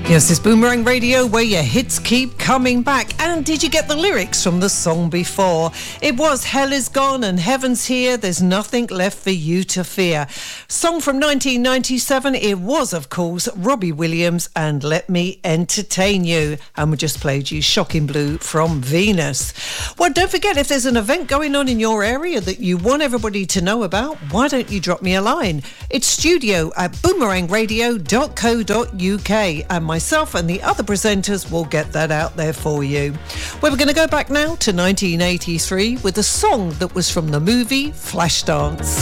Yes, it's Boomerang Radio, where your hits keep coming back. And did you get the lyrics from the song before? It was Hell is Gone and Heaven's Here, There's Nothing Left for You to Fear. Song from 1997, it was, of course, Robbie Williams and Let Me Entertain You. And we just played you Shocking Blue from Venus. Well, don't forget, if there's an event going on in your area that you want everybody to know about, why don't you drop me a line? It's studio@boomerangradio.co.uk, and myself and the other presenters will get that out there for you. We're going to go back now to 1983 with a song that was from the movie Flashdance.